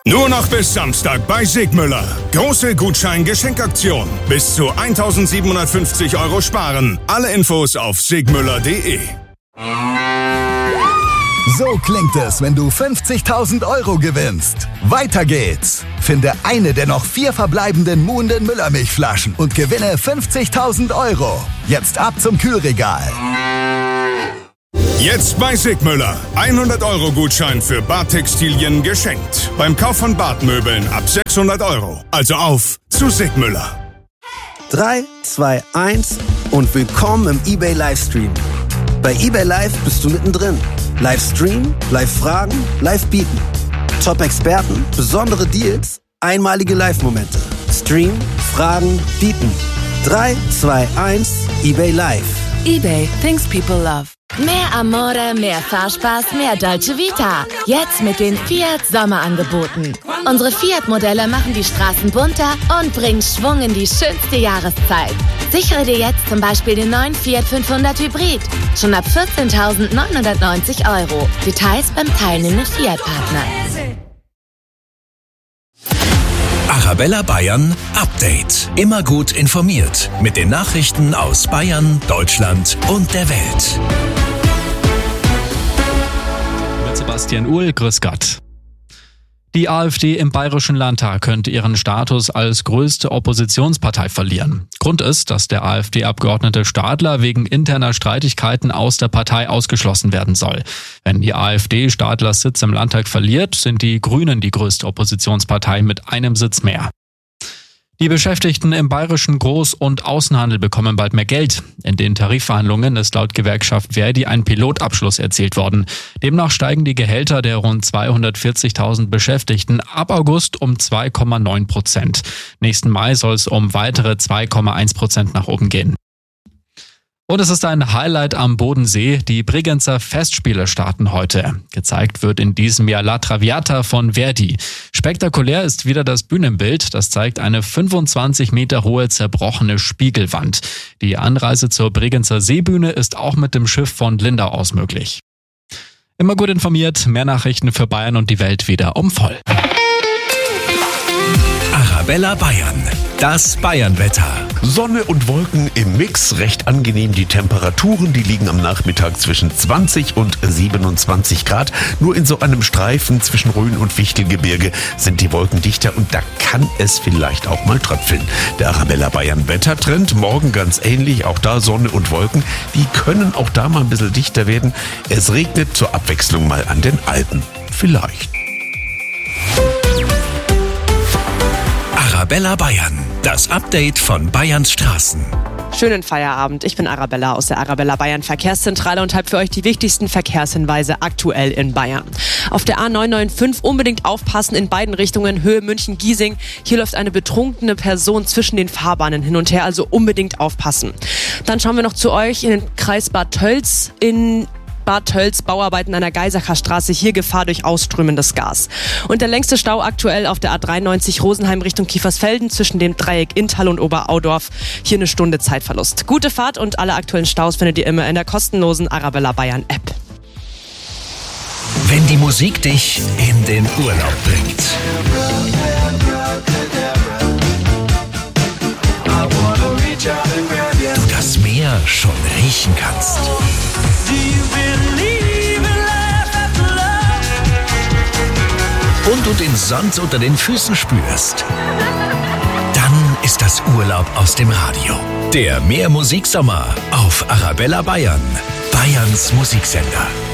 Nur noch bis Samstag bei Sigmüller. Große Gutschein-Geschenkaktion. Bis zu 1.750 € sparen. Alle Infos auf sigmüller.de. So klingt es, wenn du 50.000 € gewinnst. Weiter geht's. Finde eine der noch 4 verbleibenden Muhnden Müllermilchflaschen und gewinne 50.000 €. Jetzt ab zum Kühlregal. Jetzt bei Sigmüller. 100 € Gutschein für Badtextilien geschenkt. Beim Kauf von Badmöbeln ab 600 €. Also auf zu Sigmüller. 3, 2, 1 und willkommen im eBay Livestream. Bei eBay Live bist du mittendrin. Livestream, Live-Fragen, Live-Bieten. Top-Experten, besondere Deals, einmalige Live-Momente. Stream, Fragen, Bieten. 3, 2, 1, eBay Live. eBay, things people love. Mehr Amore, mehr Fahrspaß, mehr Dolce Vita. Jetzt mit den Fiat Sommerangeboten. Unsere Fiat-Modelle machen die Straßen bunter und bringen Schwung in die schönste Jahreszeit. Sichere dir jetzt zum Beispiel den neuen Fiat 500 Hybrid. Schon ab 14.990 €. Details beim teilnehmenden Fiat-Partner. Arabella Bayern Update. Immer gut informiert mit den Nachrichten aus Bayern, Deutschland und der Welt. Mit Sebastian Uhl, grüß Gott. Die AfD im Bayerischen Landtag könnte ihren Status als größte Oppositionspartei verlieren. Grund ist, dass der AfD-Abgeordnete Stadler wegen interner Streitigkeiten aus der Partei ausgeschlossen werden soll. Wenn die AfD Stadlers Sitz im Landtag verliert, sind die Grünen die größte Oppositionspartei mit einem Sitz mehr. Die Beschäftigten im bayerischen Groß- und Außenhandel bekommen bald mehr Geld. In den Tarifverhandlungen ist laut Gewerkschaft Verdi ein Pilotabschluss erzielt worden. Demnach steigen die Gehälter der rund 240.000 Beschäftigten ab August um 2,9%. Nächsten Mai soll es um weitere 2,1% nach oben gehen. Und es ist ein Highlight am Bodensee. Die Bregenzer Festspiele starten heute. Gezeigt wird in diesem Jahr La Traviata von Verdi. Spektakulär ist wieder das Bühnenbild. Das zeigt eine 25 Meter hohe zerbrochene Spiegelwand. Die Anreise zur Bregenzer Seebühne ist auch mit dem Schiff von Lindau aus möglich. Immer gut informiert, mehr Nachrichten für Bayern und die Welt wieder um voll. Arabella Bayern. Das Bayernwetter. Sonne und Wolken im Mix, recht angenehm die Temperaturen, die liegen am Nachmittag zwischen 20 und 27 Grad. Nur in so einem Streifen zwischen Rhön und Fichtelgebirge sind die Wolken dichter und da kann es vielleicht auch mal tröpfeln. Der Arabella Bayern Wettertrend, morgen ganz ähnlich, auch da Sonne und Wolken, die können auch da mal ein bisschen dichter werden. Es regnet zur Abwechslung mal an den Alpen. Vielleicht. Arabella Bayern, das Update von Bayerns Straßen. Schönen Feierabend, ich bin Arabella aus der Arabella Bayern Verkehrszentrale und habe für euch die wichtigsten Verkehrshinweise aktuell in Bayern. Auf der A995 unbedingt aufpassen in beiden Richtungen, Höhe München-Giesing. Hier läuft eine betrunkene Person zwischen den Fahrbahnen hin und her, also unbedingt aufpassen. Dann schauen wir noch zu euch in den Kreis Bad Tölz. In Bad Tölz, Bauarbeiten an der Geisacher Straße, hier Gefahr durch ausströmendes Gas. Und der längste Stau aktuell auf der A93 Rosenheim Richtung Kiefersfelden zwischen dem Dreieck Inntal und Oberaudorf. Hier eine Stunde Zeitverlust. Gute Fahrt und alle aktuellen Staus findet ihr immer in der kostenlosen Arabella Bayern App. Wenn die Musik dich in den Urlaub bringt. Du das Meer schon riechen kannst. Und du den Sand unter den Füßen spürst. Dann ist das Urlaub aus dem Radio. Der Meermusiksommer auf Arabella Bayern. Bayerns Musiksender.